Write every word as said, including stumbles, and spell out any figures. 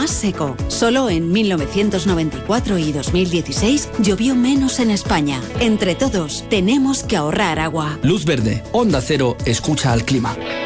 más seco. Solo en mil novecientos noventa y cuatro y dos mil dieciséis llovió menos en España. Entre todos, tenemos que ahorrar agua. Luz verde, Onda Cero, escucha al clima.